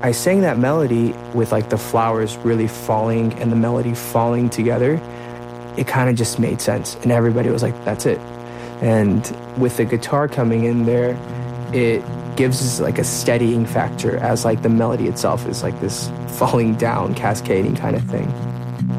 I sang that melody with like the flowers really falling and the melody falling together. It kind of just made sense. And everybody was like, that's it. And with the guitar coming in there, it gives us like a steadying factor as like the melody itself is like this falling down, cascading kind of thing.